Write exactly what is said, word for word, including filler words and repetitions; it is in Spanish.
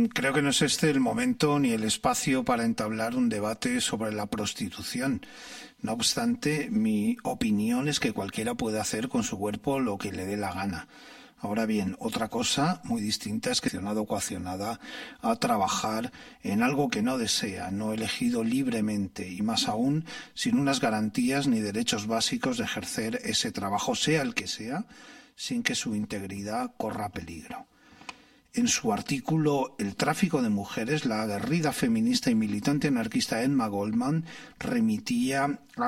Creo que no es este el momento ni el espacio para entablar un debate sobre la prostitución. No obstante, mi opinión es que cualquiera puede hacer con su cuerpo lo que le dé la gana. Ahora bien, otra cosa muy distinta es que esté coaccionado o coaccionada a trabajar en algo que no desea, no elegido libremente y más aún sin unas garantías ni derechos básicos de ejercer ese trabajo, sea el que sea, sin que su integridad corra peligro. En su artículo El tráfico de mujeres, la aguerrida feminista y militante anarquista Emma Goldman remitía a